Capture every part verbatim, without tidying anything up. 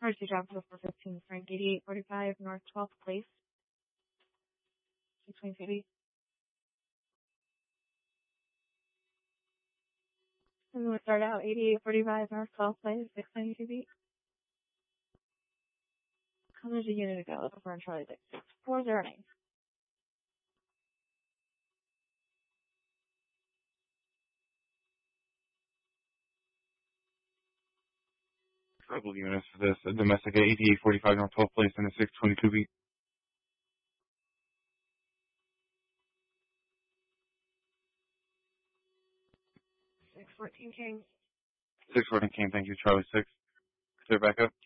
Emergency job for four fifteen Frank, eighty-eight forty-five North twelfth Place. six twenty feet. And we'll start out eighty-eight forty-five North twelfth Place, six twenty feet. Colors a unit ago, over on Charlie six six four zero nine. Couple units for this. A domestic eighty-eight forty-five North twelfth Place in the six twenty-two beat. six fourteen King. six fourteen King, thank you, Charlie six. Clear back up.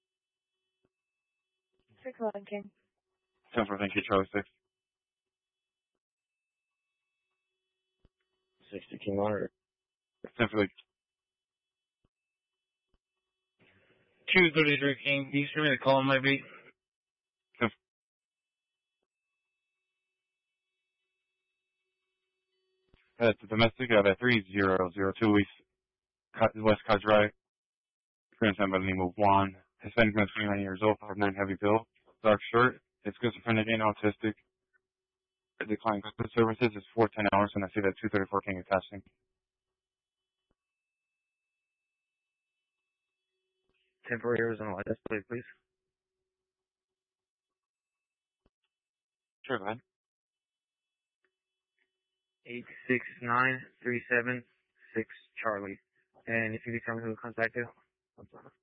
six eleven King. ten four, thank you, Charlie six. sixty King monitor. ten for the two thirty-three King, can you show me the call on my beat? That's a domestic out at three zero zero two East West Cod Drive. Grandson by the name of Juan. Hispanic man, twenty-nine years old, five nine heavy build, dark shirt. It's schizophrenic and autistic. Decline customer services is four ten hours, and I see that two thirty-four King attaching. Temporary Arizona license plate, please. Sure, go ahead. eight six nine three seven six Charlie. And if you could tell me who to contact you.